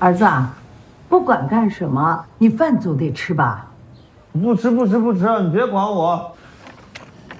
儿子啊，不管干什么，你饭总得吃吧？ 不吃，你别管我。